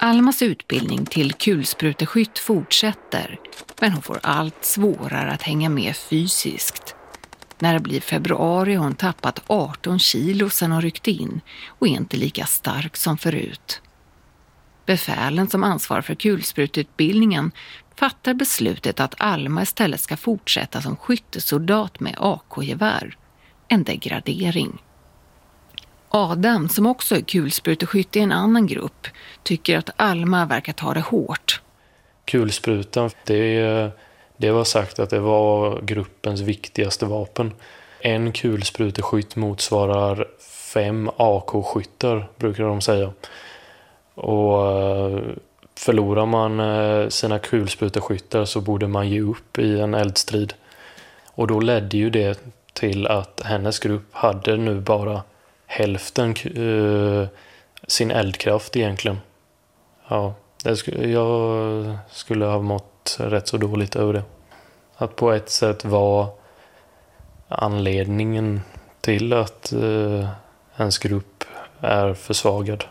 Almas utbildning till kulspruteskytt fortsätter, men hon får allt svårare att hänga med fysiskt. När det blir februari har hon tappat 18 kilo sedan hon ryckte in och är inte lika stark som förut. Befälen som ansvarar för kulsprututbildningen fattar beslutet att Alma istället ska fortsätta som skyttesoldat med AK-gevär. En degradering. Adam, som också är kulspruteskytt i en annan grupp, tycker att Alma verkar ta det hårt. Kulsprutan, det var sagt att det var gruppens viktigaste vapen. En kulspruteskytt motsvarar 5 AK-skyttar, brukar de säga. Och förlorar man sina kulspruteskyttar så borde man ge upp i en eldstrid. Och då ledde ju det till att hennes grupp hade nu bara hälften sin eldkraft egentligen. Ja, jag skulle ha mått rätt så dåligt över det. Att på ett sätt var anledningen till att ens grupp är försvagad.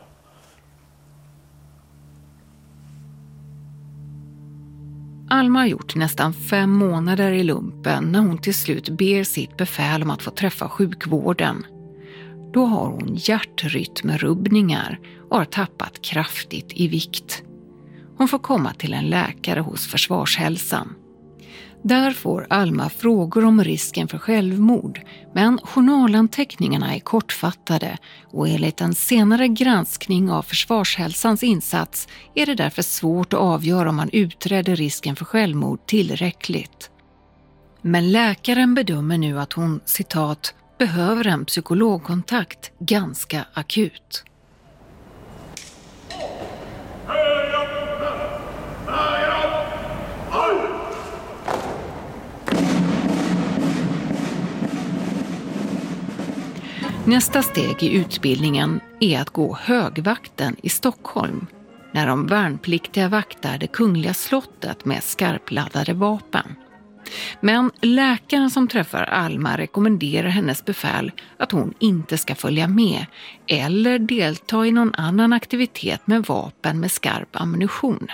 Alma har gjort nästan 5 månader i lumpen när hon till slut ber sitt befäl om att få träffa sjukvården. Då har hon hjärtrytmrubbningar och har tappat kraftigt i vikt. Hon får komma till en läkare hos Försvarshälsan. Där får Alma frågor om risken för självmord, men journalanteckningarna är kortfattade och enligt en senare granskning av Försvarshälsans insats är det därför svårt att avgöra om man utredde risken för självmord tillräckligt. Men läkaren bedömer nu att hon, citat, behöver en psykologkontakt ganska akut. Nästa steg i utbildningen är att gå högvakten i Stockholm när de värnpliktiga vaktar det kungliga slottet med skarpladdade vapen. Men läkaren som träffar Alma rekommenderar hennes befäl att hon inte ska följa med eller delta i någon annan aktivitet med vapen med skarp ammunition.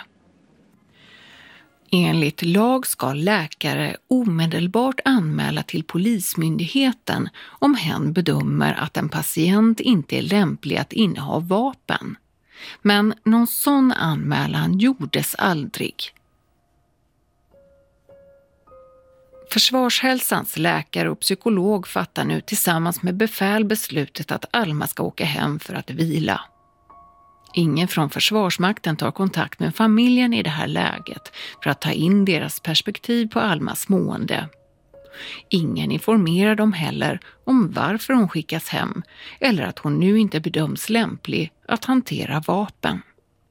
Enligt lag ska läkare omedelbart anmäla till polismyndigheten om hen bedömer att en patient inte är lämplig att inneha vapen. Men någon sån anmälan gjordes aldrig. Försvarshälsans läkare och psykolog fattar nu tillsammans med befäl beslutet att Alma ska åka hem för att vila. Ingen från Försvarsmakten tar kontakt med familjen i det här läget för att ta in deras perspektiv på Almas mående. Ingen informerar dem heller om varför hon skickas hem eller att hon nu inte bedöms lämplig att hantera vapen.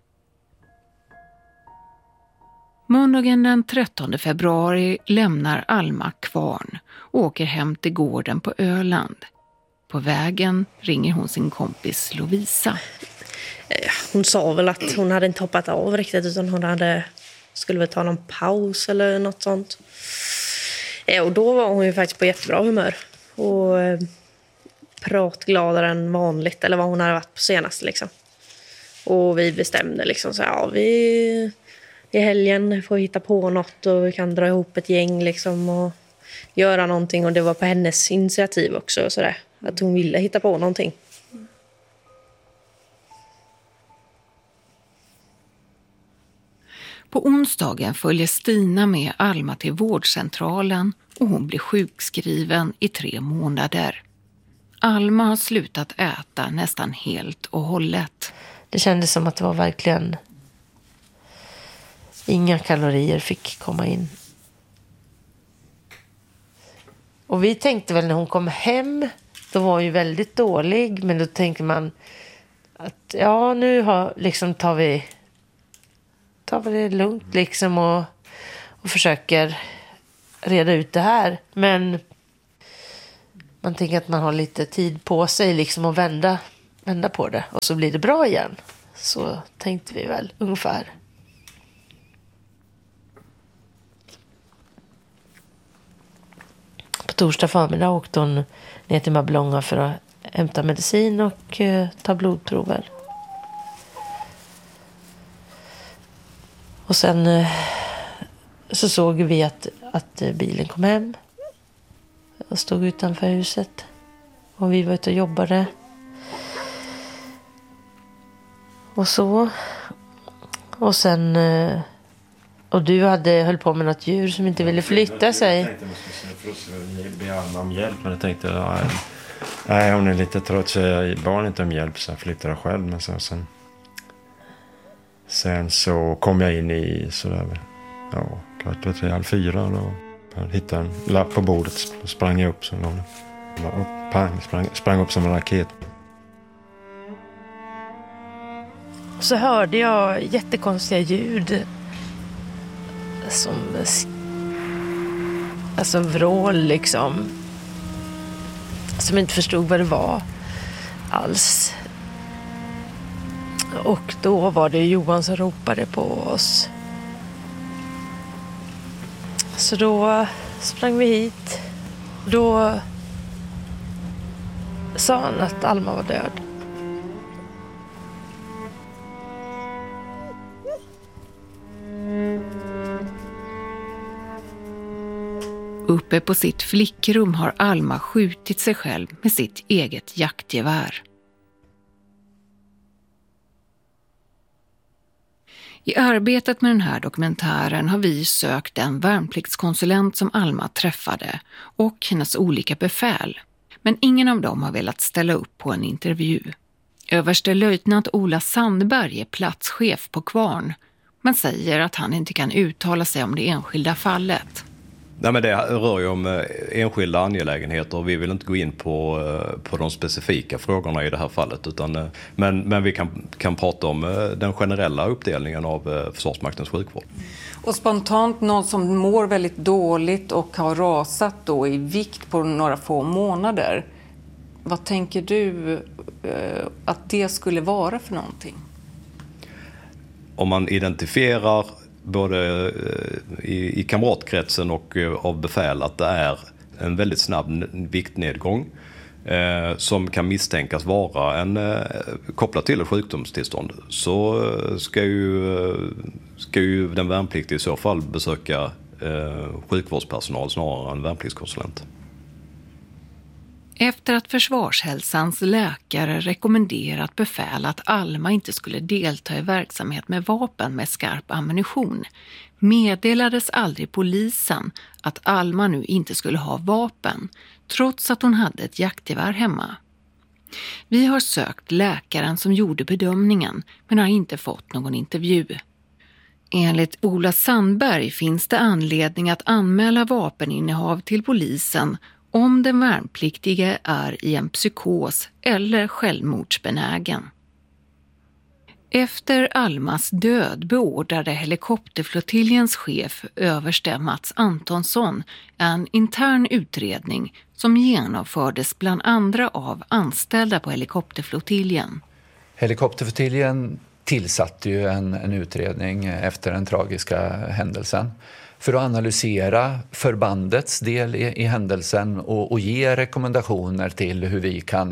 Måndagen den 13 februari lämnar Alma Kvarn och åker hem till gården på Öland. På vägen ringer hon sin kompis Lovisa. Hon sa väl att hon hade inte hoppat av riktigt utan hon skulle väl ta någon paus eller något sånt. Och då var hon ju faktiskt på jättebra humör och pratgladare än vanligt eller vad hon hade varit på senast liksom. Och vi bestämde liksom så vi i helgen får hitta på något och vi kan dra ihop ett gäng liksom och göra någonting, och det var på hennes initiativ också så där, att hon ville hitta på någonting. På onsdagen följer Stina med Alma till vårdcentralen och hon blir sjukskriven i 3 månader. Alma har slutat äta nästan helt och hållet. Det kändes som att det var verkligen inga kalorier fick komma in. Och vi tänkte väl när hon kom hem, då var hon ju väldigt dålig, men då tänkte man att nu tar vi det lugnt liksom och försöker reda ut det här. Men man tänker att man har lite tid på sig liksom att vända på det och så blir det bra igen. Så tänkte vi väl ungefär. På torsdag förmiddag åkte hon ner till Mörbylånga för att hämta medicin och ta blodprover. Och sen så såg vi att bilen kom hem och stod utanför huset. Och vi var ute och jobbade. Och så. Och sen... Och du höll på med något djur som inte ville flytta sig. Jag tänkte att jag skulle be Alma om hjälp. Men jag tänkte, nej, hon är lite trött så jag bad inte om hjälp. Så jag flyttade själv. Men sen så kom jag in i sådär, ja, klart 3:30 då. Jag hittade en lapp på bordet och sprang upp. Så någon, och pang, sprang upp som en raket. Så hörde jag jättekonstiga ljud. Som alltså vrål liksom. Som inte förstod vad det var alls. Och då var det Johan som ropade på oss. Så då sprang vi hit. Då sa han att Alma var död. Uppe på sitt flickrum har Alma skjutit sig själv med sitt eget jaktgevär. I arbetet med den här dokumentären har vi sökt den värnpliktskonsulent som Alma träffade och hennes olika befäl. Men ingen av dem har velat ställa upp på en intervju. Överstelöjtnant Ola Sandberg är platschef på Kvarn, men säger att han inte kan uttala sig om det enskilda fallet. Nej, men det rör ju om enskilda angelägenheter och vi vill inte gå in på de specifika frågorna i det här fallet. Men vi kan prata om den generella uppdelningen av Försvarsmaktens sjukvård. Och spontant någon som mår väldigt dåligt och har rasat då i vikt på några få månader. Vad tänker du att det skulle vara för någonting? Om man identifierar både i kamratkretsen och av befäl att det är en väldigt snabb viktnedgång som kan misstänkas vara kopplat till ett sjukdomstillstånd, så ska ju den värnpliktiga i så fall besöka sjukvårdspersonal snarare än värnpliktskonsulent. Efter att Försvarshälsans läkare rekommenderat befäl att Alma inte skulle delta i verksamhet med vapen med skarp ammunition meddelades aldrig polisen att Alma nu inte skulle ha vapen, trots att hon hade ett jaktgevär hemma. Vi har sökt läkaren som gjorde bedömningen men har inte fått någon intervju. Enligt Ola Sandberg finns det anledning att anmäla vapeninnehav till polisen om den värnpliktige är i en psykos eller självmordsbenägen. Efter Almas död beordrade helikopterflottiljens chef överste Mats Antonsson en intern utredning som genomfördes bland andra av anställda på helikopterflottiljen. Helikopterflottiljen tillsatte ju en utredning efter den tragiska händelsen för att analysera förbandets del i händelsen och ge rekommendationer till hur vi kan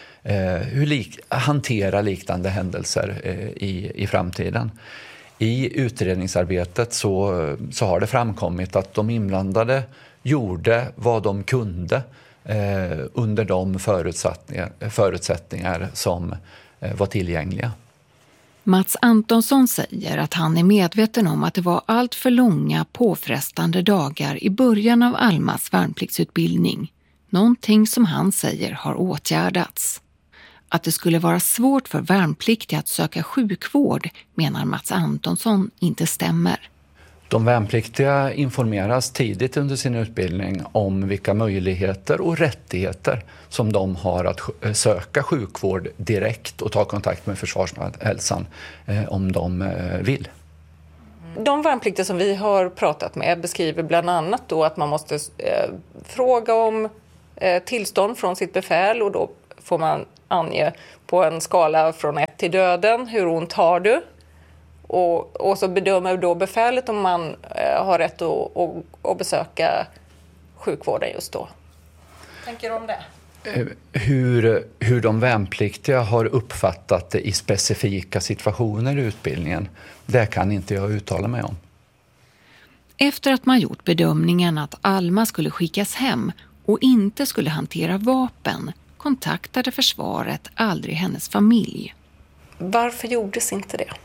hantera liknande händelser i framtiden. I utredningsarbetet så har det framkommit att de inblandade gjorde vad de kunde under de förutsättningar som var tillgängliga. Mats Antonsson säger att han är medveten om att det var allt för långa påfrestande dagar i början av Almas värnpliktsutbildning. Någonting som han säger har åtgärdats. Att det skulle vara svårt för värnpliktiga att söka sjukvård menar Mats Antonsson inte stämmer. De värnpliktiga informeras tidigt under sin utbildning om vilka möjligheter och rättigheter som de har att söka sjukvård direkt och ta kontakt med Försvarshälsan om de vill. De värnpliktiga som vi har pratat med beskriver bland annat då att man måste fråga om tillstånd från sitt befäl, och då får man ange på en skala från 1 till döden hur ont har du. Och så bedömer då befälet om man har rätt att besöka sjukvården just då. Tänker du om det? Hur de värnpliktiga har uppfattat det i specifika situationer i utbildningen, det kan inte jag uttala mig om. Efter att man gjort bedömningen att Alma skulle skickas hem och inte skulle hantera vapen kontaktade försvaret aldrig hennes familj. Varför gjordes inte det?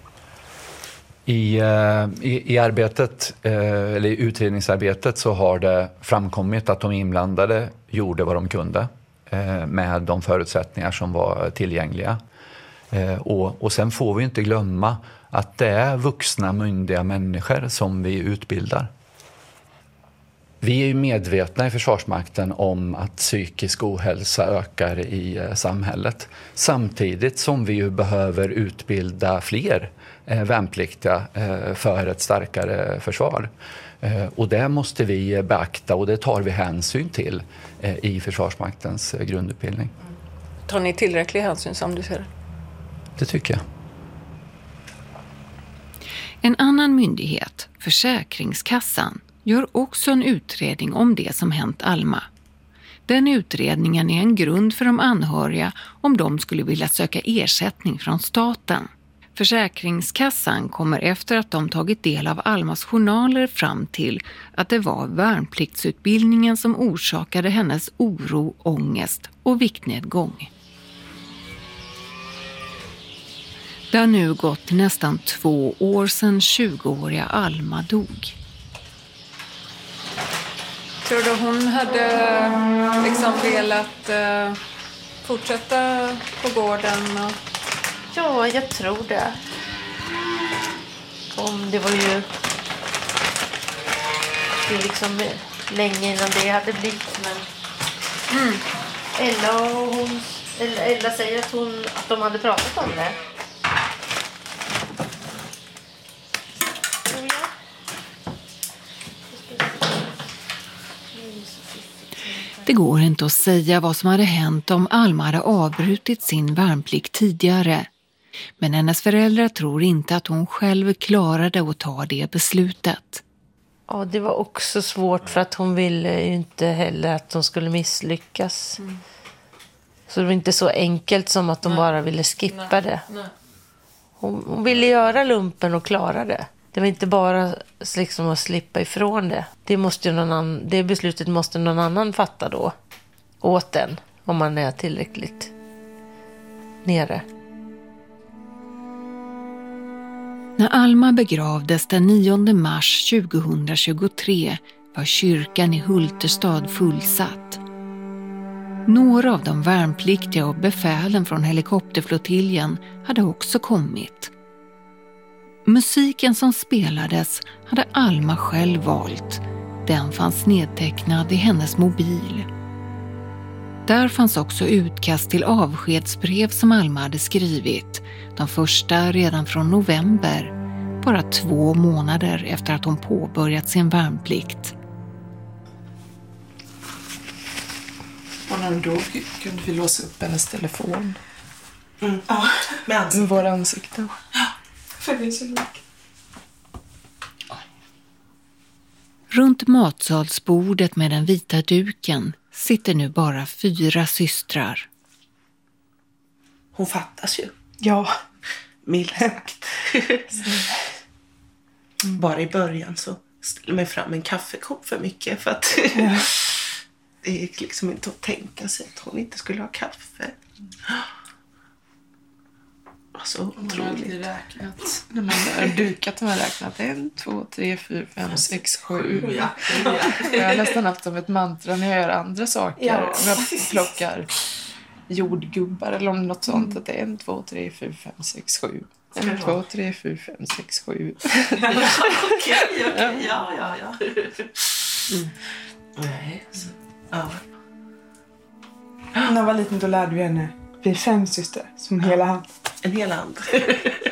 I arbetet, eller i utredningsarbetet så har det framkommit att de inblandade gjorde vad de kunde med de förutsättningar som var tillgängliga. Och sen får vi inte glömma att det är vuxna myndiga människor som vi utbildar. Vi är ju medvetna i Försvarsmakten om att psykisk ohälsa ökar i samhället. Samtidigt som vi ju behöver utbilda fler värnpliktiga för ett starkare försvar. Och det måste vi beakta och det tar vi hänsyn till i Försvarsmaktens grundutbildning. Tar ni tillräcklig hänsyn som du ser? Det tycker jag. En annan myndighet, Försäkringskassan, gör också en utredning om det som hänt Alma. Den utredningen är en grund för de anhöriga om de skulle vilja söka ersättning från staten. Försäkringskassan kommer efter att de tagit del av Almas journaler fram till att det var värnpliktsutbildningen som orsakade hennes oro, ångest och viktnedgång. Det har nu gått nästan 2 år sedan 20-åriga Alma dog. Tror du hon hade liksom velat fortsätta på gården? Ja, jag tror det. Det var ju liksom länge innan det hade blivit. Men Ella säger att de hade pratat om det. Det går inte att säga vad som hade hänt om Alma hade avbrutit sin värnplikt tidigare. Men hennes föräldrar tror inte att hon själv klarade att ta det beslutet. Ja, det var också svårt för att hon ville ju inte heller att de skulle misslyckas. Så det var inte så enkelt som att de bara ville skippa det. Hon ville göra lumpen och klara det. Det var inte bara liksom att slippa ifrån det. Det beslutet måste någon annan fatta då. Åt den. Om man är tillräckligt nere. När Alma begravdes den 9 mars 2023 var kyrkan i Hulterstad fullsatt. Några av de värnpliktiga och befälen från helikopterflottiljen hade också kommit. Musiken som spelades hade Alma själv valt. Den fanns nedtecknad i hennes mobil. Där fanns också utkast till avskedsbrev som Alma hade skrivit. De första redan från november, bara 2 månader efter att hon påbörjat sin värnplikt. Och när hon dog kunde vi låsa upp hennes telefon. Ja, med våra ansikten. Ja, för det är så mycket. Runt matsalsbordet med den vita duken sitter nu bara 4 systrar. Hon fattas ju. Ja, milt sagt. Bara i början så ställde mig fram en kaffekopp för mycket för att det gick liksom inte att tänka sig att hon inte skulle ha kaffe. Alltså otroligt. Hon har alltid räknat. När man har dukat har man räknat 1, 2, 3, 4, 5, 6, 7. Ja. Jag har nästan haft som ett mantra när jag gör andra saker. Ja. Om jag plockar jordgubbar eller om något sånt. Att det är 1, 2, 3, 4, 5, 6, 7. 1, 2, 3, 4, 5, 6, 7. Okej. Ja. Nej, alltså. Ja. När jag var liten då lärde vi henne. Vi är 5 systrar, som hela hand. En hel hand.